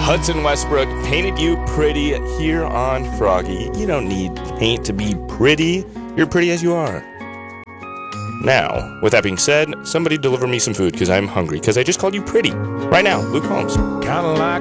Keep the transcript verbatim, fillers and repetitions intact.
Hudson Westbrook painted you pretty here on Froggy. You don't need paint to be pretty. You're pretty as you are. Now, with that being said, somebody deliver me some food because I'm hungry because I just called you pretty. Right now, Luke Holmes. Kinda like